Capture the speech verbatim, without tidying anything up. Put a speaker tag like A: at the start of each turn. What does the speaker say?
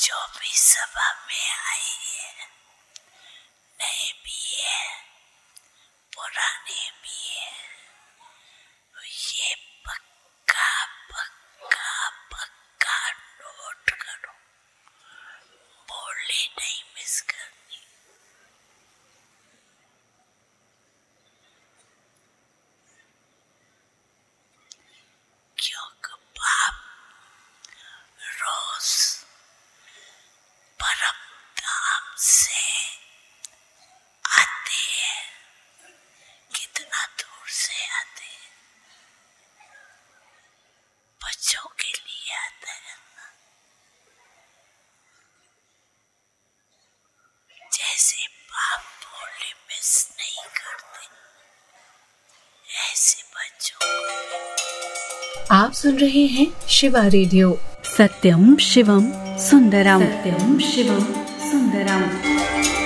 A: जो भी सभा में आई है, नए भी है, पुराने भी है, ये पक्का पक्का पक्का नोट करो, बोली नहीं मिस करनी। क्योंकि बाप रोज परम धाम से आते हैं। कितना दूर से आते हैं, बच्चों के लिए आते हैं। जैसे बाप बोले मिस नहीं करते, ऐसे बच्चों को।
B: आप सुन रहे हैं शिवा रेडियो।
C: सत्यम शिवम सुंदरम।
B: सत्यम शिवम सुंदरम।